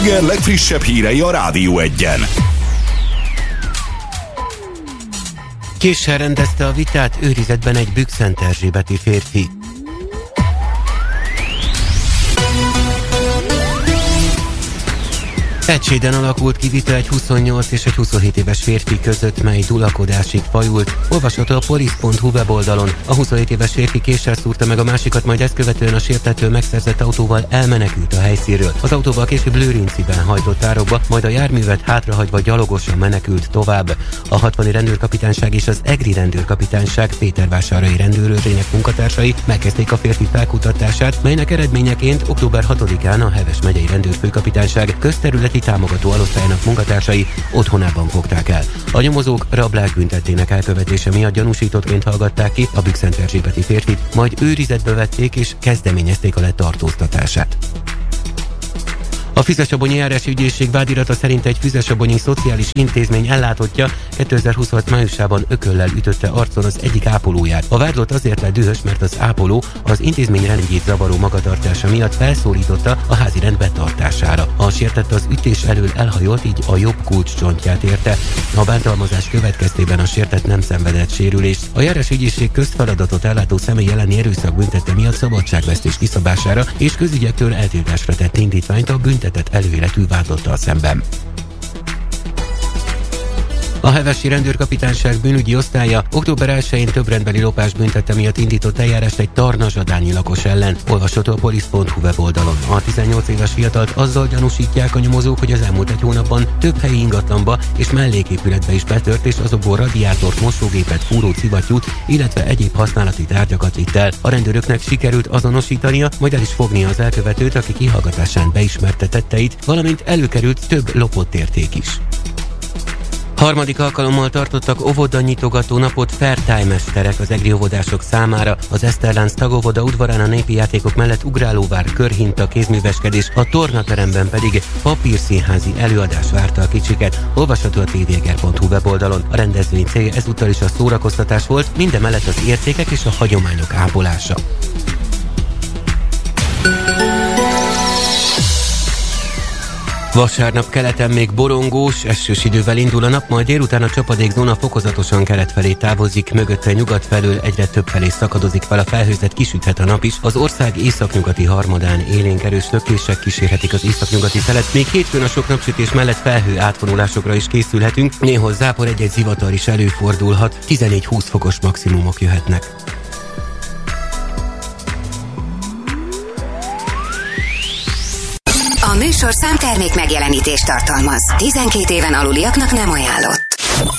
reggel legfrissebb hírei a Rádió Egyen. Késsel rendezte a vitát őrizetben egy bükszenterzsébeti férfi. Egyséden alakult ki vita egy 28 és egy 27 éves férfi között, mely dulakodásig fajult. Olvasható a police.hu weboldalon. A 27 éves férfi késsel szúrta meg a másikat, majd ezt követően a sértettől megszerzett autóval elmenekült a helyszínről. Az autóval később Lőrinciben hajtott árokba, majd a járművet hátrahagyva gyalogosan menekült tovább. A 60-i rendőrkapitányság és az EGRI rendőrkapitányság Pétervásárai rendőrőrének munkatársai megkezdték a férfi felkutatását, melynek eredményeként október 6-án a Heves megyei rendőrfőkapitányság közterületi támogató alosztályának munkatársai otthonában fogták el. A nyomozók rablás büntettének elkövetése miatt gyanúsítottként hallgatták ki a bükszenterzsébeti férfit, majd őrizetbe vették és kezdeményezték a letartóztatását. A Füzesabonyi járási ügyészség vádirata szerint egy füzesabonyi szociális intézmény ellátottja 2026 májusában ököllel ütötte arcon az egyik ápolóját. A vádlott azért lett dühös, mert az ápoló az intézmény rendjét zavaró magatartása miatt felszólította a házi rend betartására. A sértett az ütés elől elhajolt, így a jobb kulcscsontját érte. A bántalmazás következtében a sértett nem szenvedett sérülést. A járási ügyészség közfeladatot ellátó személy elleni erőszak büntette miatt szabadságvesztés kiszabására és közügyektől eltiltásra tett indítványt a büntetett előéletű vádlottal szemben. A Hevesi rendőrkapitányság bűnügyi osztálya október 1-én több rendbeli lopás büntette miatt indított eljárást egy tarnazsadányi lakos ellen. Olvasható a police.hu weboldalon. A 18 éves fiatalt azzal gyanúsítják a nyomozók, hogy az elmúlt egy hónapban több helyi ingatlanba és melléképületbe is betört, és azokból radiátort, mosógépet, fúró civattyút, illetve egyéb használati tárgyakat vitt el. A rendőröknek sikerült azonosítania, majd el is fognia az elkövetőt, aki kihallgatásán beismerte tetteit, valamint előkerült több lopott érték is. Harmadik alkalommal tartottak óvodanyitogató napot Fairtime-mesterek az egri óvodások számára. Az Eszterlánc tagóvoda udvarán a népi játékok mellett ugrálóvár, körhinta, kézműveskedés, a tornateremben pedig papírszínházi előadás várta a kicsiket. Olvasható a tvger.hu weboldalon. A rendezvény célja ezúttal is a szórakoztatás volt, mindemellett az értékek és a hagyományok ápolása. Vasárnap keleten még borongós, esős idővel indul a nap, majd délután a csapadékzóna fokozatosan kelet felé távozik, mögötte nyugat felől egyre több felé szakadozik fel a felhőzet, kisüthet a nap is. Az ország északnyugati harmadán élénk erős lökések kísérhetik az északnyugati szelet. Még hétfőn a sok napsütés mellett felhő átvonulásokra is készülhetünk, néhol zápor, egy-egy zivatar is előfordulhat, 14-20 fokos maximumok jöhetnek. A műsor számtermék megjelenítést tartalmaz. 12 éven aluliaknak nem ajánlott.